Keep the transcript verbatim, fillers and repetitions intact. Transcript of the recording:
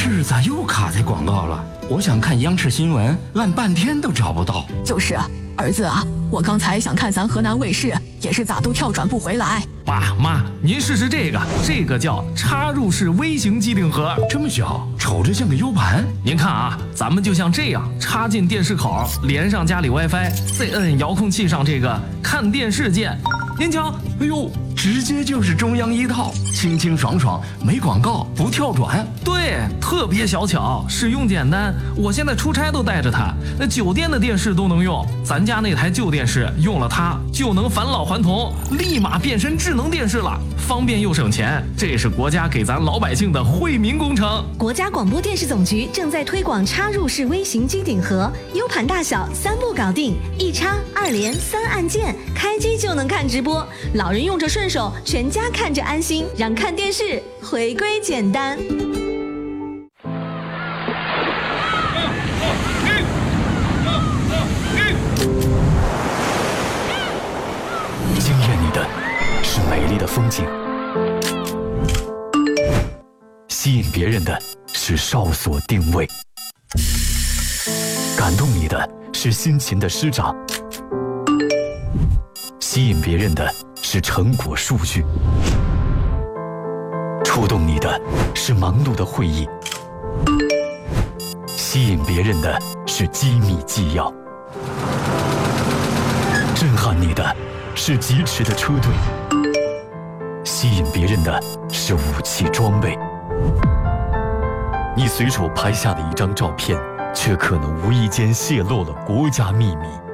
视咋又卡在广告了？我想看央视新闻，烂半天都找不到。 就是，儿子啊，我刚才想看咱河南卫视，也是咋都跳转不回来。 爸妈，您试试这个，这个叫插入式微型机顶盒， 这么小，瞅着像个 U 盘。 您看啊，咱们就像这样插进电视口，连上家里 WiFi， 再摁遥控器上这个看电视键。您瞧， 哎呦，直接就是中央一套，清清爽爽，没广告，不跳转。 对，特别小巧，使用简单。我现在出差都带着它，那酒店的电视都能用。咱家那台旧电视用了它就能返老还童，立马变身智能电视了，方便又省钱。这是国家给咱老百姓的惠民工程。 国家广播电视总局正在推广插入式微型机顶盒 ，U 盘大小，三步搞定，一插、二连、三按键，开机就能看直播。老人用着顺手，全家看着安心，让看电视回归简单。 惊艳你的是美丽的风景，吸引别人的是哨所定位，感动你的是辛勤的师长，吸引别人的是成果数据，触动你的是忙碌的会议，吸引别人的是机密纪要，震撼你的是疾驰的车队，吸引别人的是武器装备。你随手拍下的一张照片，却可能无意间泄露了国家秘密。